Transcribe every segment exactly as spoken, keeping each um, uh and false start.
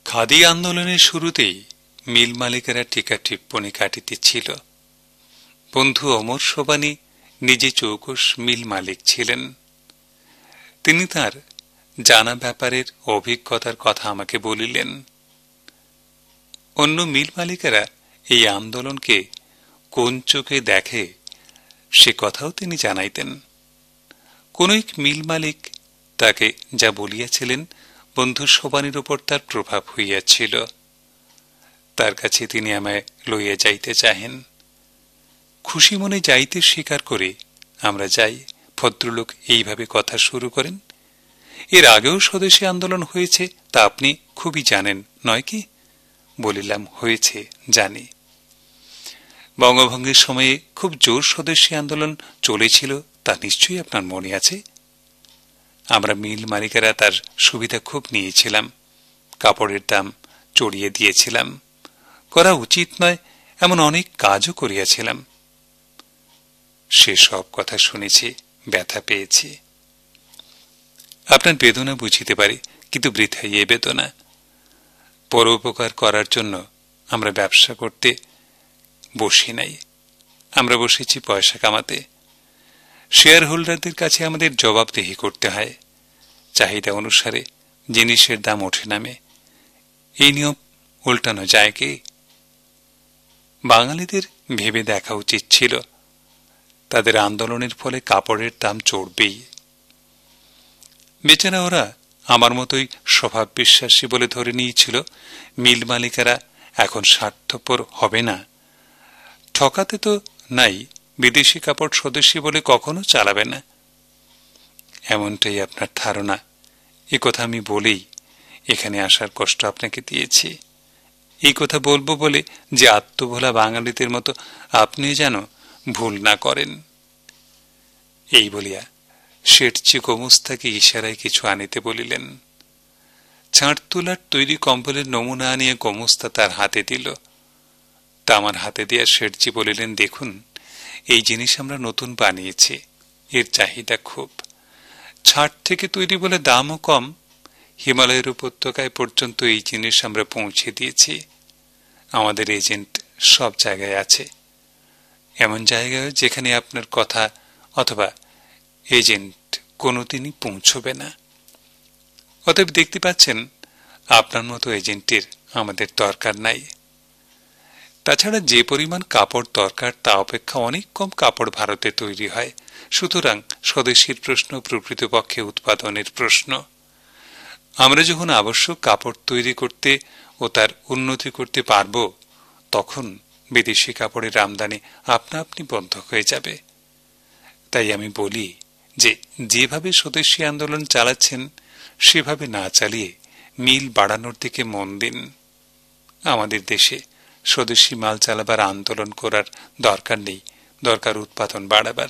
খাদি আন্দোলনের শুরুতেই মিল মালিকেরা টিকা টিপ্পনী কাটিতেছিল। বন্ধু অমর সোবানী নিজে চৌকস মিল মালিক ছিলেন। তিনি তার জানা ব্যাপারের অভিজ্ঞতার কথা আমাকে বলিলেন। অন্য মিল মালিকেরা এই আন্দোলনকে কোন চোখে দেখে সে কথাও তিনি জানাইতেন। কোন এক মিল মালিক তাকে যা বলিয়াছিলেন বন্ধু সোবানীর উপর তার প্রভাব হইয়াছিল। তার কাছে তিনি আমায় লইয়া যাইতে চাহেন। খুশি মনে যাইতে স্বীকার করে আমরা যাই। ভদ্রলোক এইভাবে কথা শুরু করেন, এর আগেও স্বদেশী আন্দোলন হয়েছে তা আপনি খুবই জানেন নয় কি? বলিলাম, হয়েছে, জানি। বঙ্গভঙ্গের সময়ে খুব জোর স্বদেশী আন্দোলন চলেছিল তা নিশ্চয়ই আপনার মনে আছে। আমরা মিল মালিকেরা তার সুবিধা খুব নিয়েছিলাম। কাপড়ের দাম চড়িয়ে দিয়েছিলাম। করা উচিত নয় এমন অনেক কাজও করিয়াছিলাম। সে সব কথা শুনেছি, ব্যথা পেয়েছি। আপনার বেদনা বুঝিতে পারি, কিন্তু বৃথাই এ বেদনা। পরোপকার করার জন্য আমরা ব্যবসা করতে বসি নাই, আমরা বসেছি পয়সা কামাতে। শেয়ার হোল্ডারদের কাছে আমাদের জবাবদিহি করতে হয়। চাহিদা অনুসারে জিনিসের দাম ওঠে নামে, এই নিয়ম উল্টানো যায় কি? বাঙালিদের ভেবে দেখা উচিত ছিল তাদের আন্দোলনের ফলে কাপড়ের দাম চড়বেই। বেচারা ওরা আমার মতোই স্বভাব বিশ্বাসী বলে ধরে নিয়েছিল মিল মালিকেরা এখন স্বার্থপর হবে না। ঠকাতে তো নাই, বিদেশি কাপড় স্বদেশী বলে কখনো চালাবে না, এমনটাই আপনার ধারণা। এ কথা আমি বলেই এখানে আসার কষ্ট আপনাকে দিয়েছি। এই কথা বলবো বলে যে আত্মভোলা বাঙালিদের মতো আপনি যেন ভুল না করেন। এই বলিয়া শেঠজি গোমস্তাকে ইশারায় কিছু আনিতে বলিলেন। ছাঁট তুলার তৈরি কম্বলের নমুনা আনিয়ে গোমস্তা তার হাতে দিল। তা আমার হাতে দিয়া শেঠজি বলিলেন, দেখুন, এই জিনিস আমরা নতুন বানিয়েছি, এর চাহিদা খুব। ছাঁট থেকে তৈরি বলে দামও কম। হিমালয়ের উপত্যকায় পর্যন্ত এই জিনিস আমরা পৌঁছে দিয়েছি। আমাদের এজেন্ট সব জায়গায় আছে, এমন জায়গায় যেখানে আপনার কথা অথবা এজেন্ট কোনোদিনই পৌঁছবে না। অতএব দেখতে পাচ্ছেন আপনার মতো এজেন্টের আমাদের দরকার নাই। তাছাড়া যে পরিমাণ কাপড় দরকার তা অপেক্ষা অনেক কম কাপড় ভারতে তৈরি হয়। সুতরাং স্বদেশীর প্রশ্ন প্রকৃতপক্ষে উৎপাদনের প্রশ্ন। আমরা যখন আবশ্যক কাপড় তৈরি করতে ও তার উন্নতি করতে পারব, তখন বিদেশি কাপড়ের আমদানি আপনা আপনি বন্ধ হয়ে যাবে। তাই আমি বলি যে যেভাবে স্বদেশী আন্দোলন চালাচ্ছেন সেভাবে না চালিয়ে মিল বাড়ানোর দিকে মন দিন। আমাদের দেশে স্বদেশী মাল চালাবার আন্দোলন করার দরকার নেই, দরকার উৎপাদন বাড়াবার।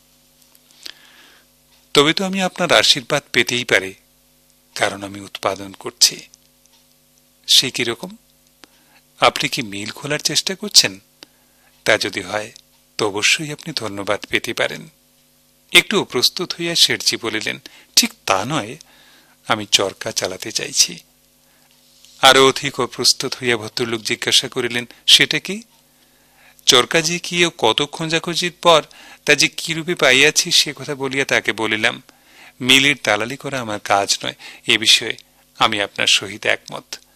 তবে তো আমি আপনার আশীর্বাদ পেতেই পারি, কারণ আমি উৎপাদন করছি। সে কিরকম? আপনি কি মিল খোলার চেষ্টা করছেন? তা যদি হয় তো অবশ্যই আপনি ধন্যবাদ পেতে পারেন। একটু প্রস্তুত হইয়া শেঠজি বলিলেন, ঠিক তা নয়, আমি চরকা চালাতে চাইছি। আরো অধিক প্রস্তুত হইয়া ভদ্রলোক জিজ্ঞাসা করিলেন, সেটা কি? চরকা যে কি ও কত খোঁজাখুঁজির পর তা যে কি রূপে পাইয়াছি সে কথা বলিয়া তাকে বলিলাম, মিলের দালালি করা আমার কাজ নয়, এ বিষয়ে আমি আপনার সহিত একমত।